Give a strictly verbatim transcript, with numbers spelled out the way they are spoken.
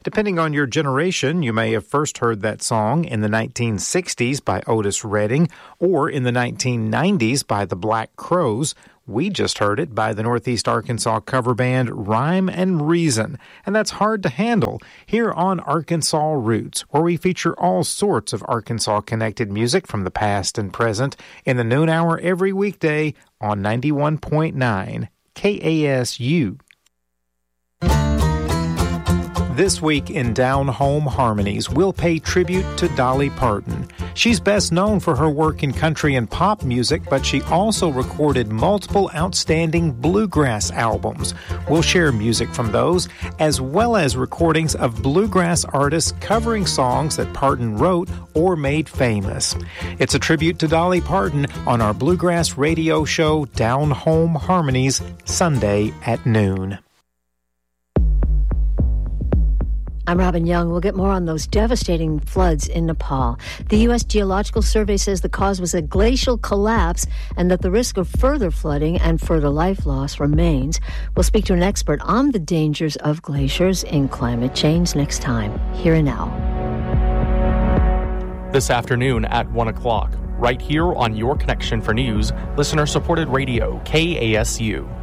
Depending on your generation, you may have first heard that song in the nineteen sixties by Otis Redding or in the nineteen nineties by the Black Crowes. We just heard it by the Northeast Arkansas cover band Rhyme and Reason, and that's hard to handle here on Arkansas Roots, where we feature all sorts of Arkansas-connected music from the past and present in the noon hour every weekday on ninety-one point nine K A S U. This week in Down Home Harmonies, we'll pay tribute to Dolly Parton. She's best known for her work in country and pop music, but she also recorded multiple outstanding bluegrass albums. We'll share music from those, as well as recordings of bluegrass artists covering songs that Parton wrote or made famous. It's a tribute to Dolly Parton on our bluegrass radio show Down Home Harmonies, Sunday at noon. I'm Robin Young. We'll get more on those devastating floods in Nepal. The U S Geological Survey says the cause was a glacial collapse and that the risk of further flooding and further life loss remains. We'll speak to an expert on the dangers of glaciers in climate change next time, here and now. This afternoon at one o'clock, right here on Your Connection for News, listener-supported radio, K A S U.